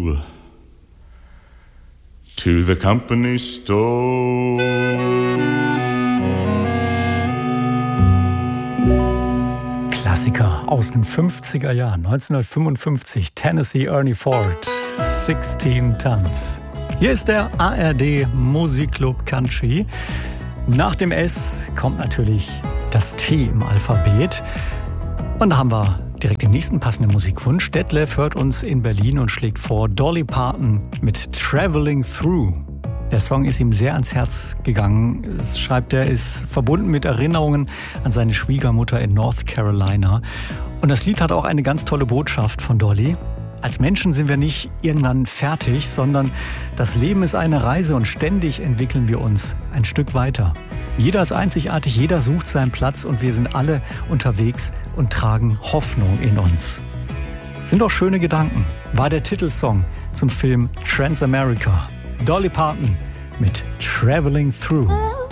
you to the company store. Klassiker aus den 50er Jahren, 1955, Tennessee Ernie Ford, 16 Tons. Hier ist der ARD Musikclub Country. Nach dem S kommt natürlich das T im Alphabet. Und da haben wir direkt den nächsten passenden Musikwunsch. Detlef hört uns in Berlin und schlägt vor Dolly Parton mit Traveling Through. Der Song ist ihm sehr ans Herz gegangen. Es schreibt er, ist verbunden mit Erinnerungen an seine Schwiegermutter in North Carolina. Und das Lied hat auch eine ganz tolle Botschaft von Dolly. Als Menschen sind wir nicht irgendwann fertig, sondern das Leben ist eine Reise und ständig entwickeln wir uns ein Stück weiter. Jeder ist einzigartig, jeder sucht seinen Platz und wir sind alle unterwegs und tragen Hoffnung in uns. Sind doch schöne Gedanken, war der Titelsong zum Film Transamerica. Dolly Parton mit Traveling Through.